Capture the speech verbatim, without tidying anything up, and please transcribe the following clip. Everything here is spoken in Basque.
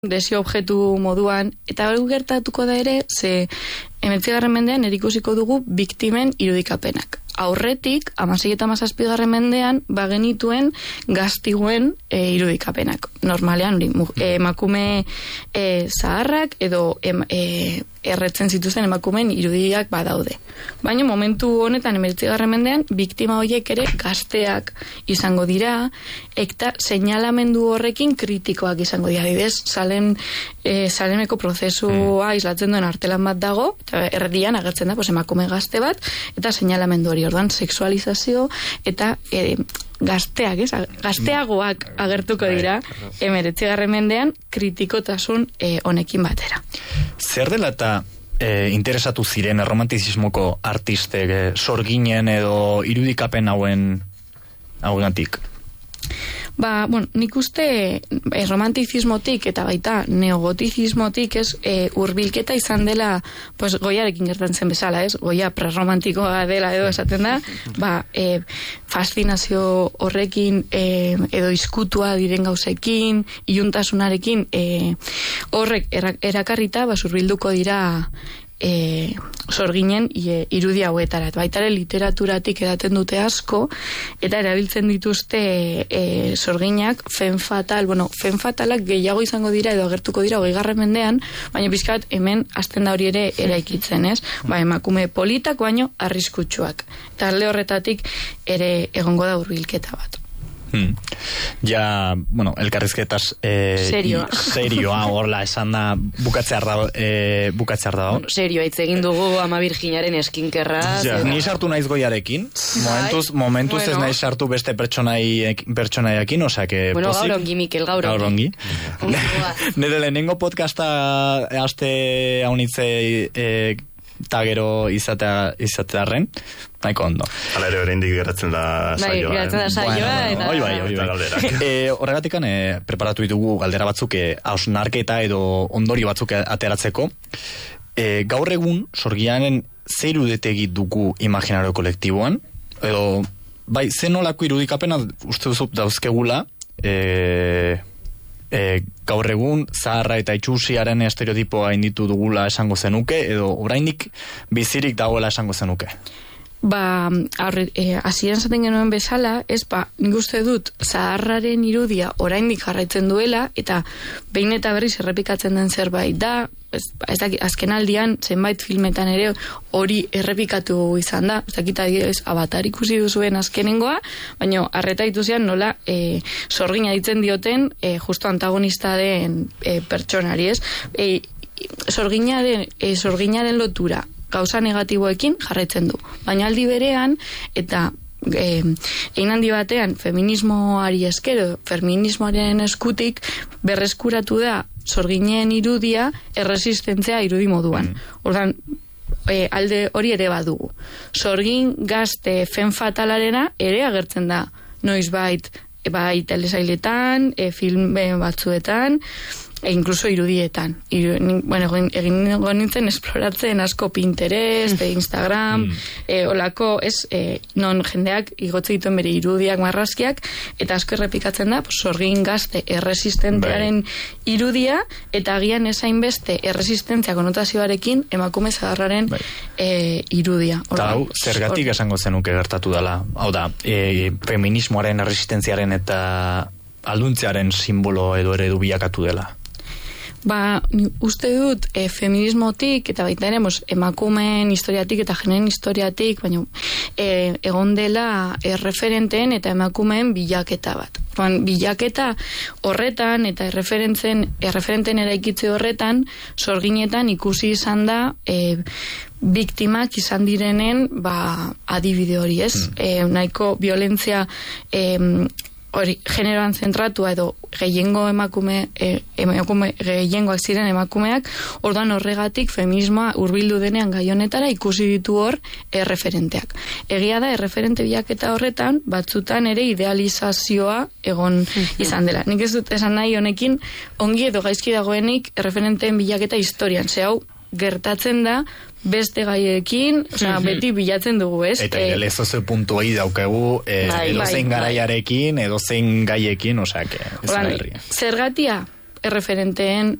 desio objektu moduan, eta hori gertatuko da ere, ze hemeretzigarren mendean erikusiko dugu biktimen irudikapenak. Aurretik, hamasei eta hamazazpigarren mendean, bagenituen gaztiguen e, irudikapenak. Normalean, hori, e, emakume e, zaharrak edo em, e, erretzen zituzten emakumeen irudiak badaude. Baina momentu honetan, hemeretzigarren mendean, biktima horiek ere gazteak izango dira, eta seinalamendu horrekin kritikoak izango dira. Adibidez, salen, e, salemeko prozesua islatzen duen artelan bat dago, eta erdian agertzen da, pues, emakume gazte bat, eta seinalamendu hori. Orduan, sexualizazio eta e, gazteak, ez? Gazteagoak agertuko dira hemeretzigarren mendean kritikotasun e, honekin batera. Zer dela eta e, interesatu ziren romantizismoko artistek e, sorginen edo irudikapen hauen hauengatik? Ba, bueno, nik uste eh, romantizismotik eta baita neogotizismotik ez eh, urbilketa izan dela pues, Goiarekin gertatzen bezala, ez? Goia prerromantikoa dela edo esaten da, ba, eh, fascinazio horrekin eh, edo izkutua diren gauzekin, iluntasunarekin eh, horrek erakarrita ba, zurbilduko dira E, sorginen e, irudi hauetara. Baitare literaturatik edaten dute asko, eta erabiltzen dituzte e, sorginak fen fatal, bueno, fen fatalak gehiago izango dira edo agertuko dira hogeigarren mendean, baina pizkat hemen hasten da hori ere eraikitzen, ez? Ba, emakume politak baino arriskutsuak. Eta alde horretatik ere egongo da hurbilketa bat. Hmm. Ja, bueno, elkarrizketaz eh, serioa serioa horla esan da bukatzear da eh, bukatzear da bueno, serioa hitz egin dugu Ama Virginiaren eskinkerra ja, ni sartu naiz Goiarekin momentuz, momentuz bueno. Ez naiz sartu beste pertsonai pertsonaiakin, osea que bueno, gaur ongi, Mikel, gaur ongi, gaur ongi. Nire lehenengo podcasta aste haunitze eh, eta gero izatea, izatearen, nahiko ondo. Hala ere oraindik geratzen da saioa. Bai, geratzen da saioa. Bueno, oi bai, oi bai. E, horregatikan e, preparatu ditugu galdera batzuk e, hausnarketa edo ondori batzuk ateratzeko. E, gaur egun, sorgianen ze irudetegi dugu imaginario kolektiboan, edo, bai, ze nolako irudikapena uste duzu dauzkegula, e, E, gaur egun, zaharra eta itxusiaren estereotipoa inditu dugula esango zenuke, edo oraindik bizirik dagoela esango zenuke? Ba, hasieran e, zaten genuen bezala, ez ba, nik uste dut zaharraren irudia oraindik jarraitzen duela, eta behin eta berriz errepikatzen den zerbait da, ez, ez dakit, azken aldian, zenbait filmetan ere hori errepikatu izan da, ez dakit adibidez, Avatar ikusi duzuen azkenengoa, baina arreta dituzian nola e, sorgina ditzen dioten e, justo antagonista den e, pertsonari, ez? E, sorginaren, e, sorginaren lotura gauza negatiboekin jarraitzen du. Baina aldi berean, eta e, egin handi batean feminismoari eskero, feminismoaren eskutik berreskuratu da sorginen irudia erresistentzia irudi moduan. Mm. Ordan, e, alde hori ere badugu. Sorgin gazte fen fatalarena ere agertzen da noizbait bai telesailetan, e, film batzuetan, e incluso irudietan. Iru, bueno, egin nintzen esploratzen asko Pinterest, mm. Instagram, mm. e, olako, ez, e, non jendeak igotze dituen bere irudiak, marrazkiak, eta asko errepikatzen da, pues, sorgin gazte erresistentearen bai. Irudia, eta agian esain beste erresistentzia konotazioarekin emakume zaharraren bai. e, irudia. Eta hau, zergatik or... esango zenuke gertatu dela? Hau da, e, feminismoaren, erresistentziaren eta alduntzearen simbolo edo eredu bilakatu dela? Ba, uste dut e, feminismotik eta baita ere emakumeen historiatik eta generen historiatik, baina e, egon dela e, referenteen eta emakumeen bilaketa bat. Ban, bilaketa horretan eta erreferentzen erreferenten eraikitze horretan sorginetan ikusi izan da e, biktimak izan direnen ba, adibide hori, ez? Mm. E, nahiko violentzia e, hori, generoan zentratua edo gehiengo emakume, e, emakume gehiengoak ziren emakumeak, orduan horregatik feminismoa hurbildu denean gai honetara ikusi ditu hor erreferenteak. Egia da, erreferente bilaketa horretan, batzutan ere idealizazioa egon izan dela. Nik ez dut esan nahi honekin, ongi edo gaizki dagoenik erreferenteen bilaketa historian, ze hau gertatzen da beste gaiekin, osea, beti bilatzen dugu, ez? Eta eh, lezo puntuei daukagu eh, bai, edo zein bai, garaiarekin, edo zein gaiekin, osea, que ez da herria. Zergatia, erreferenteen